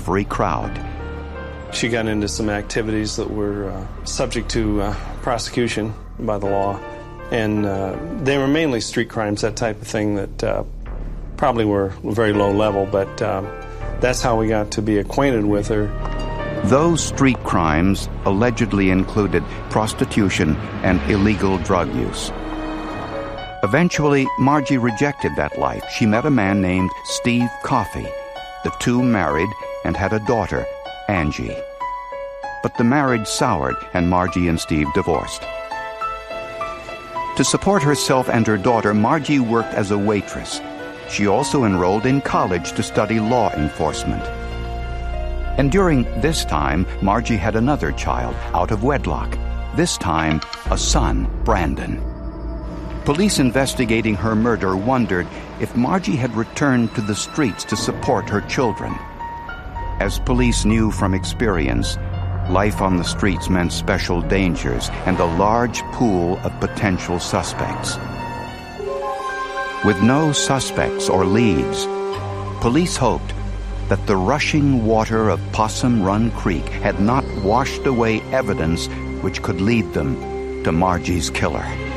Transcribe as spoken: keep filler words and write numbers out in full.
free crowd. She got into some activities that were uh, subject to uh, prosecution by the law, and uh, they were mainly street crimes, that type of thing that uh, probably were very low level, but um, that's how we got to be acquainted with her. Those street crimes allegedly included prostitution and illegal drug use. Eventually, Margie rejected that life. She met a man named Steve Coffey. The two married and had a daughter, Angie. But the marriage soured, and Margie and Steve divorced. To support herself and her daughter, Margie worked as a waitress. She also enrolled in college to study law enforcement. And during this time, Margie had another child out of wedlock, this time a son, Brandon. Police investigating her murder wondered if Margie had returned to the streets to support her children. As police knew from experience, life on the streets meant special dangers and a large pool of potential suspects. With no suspects or leads, police hoped that the rushing water of Possum Run Creek had not washed away evidence which could lead them to Margie's killer.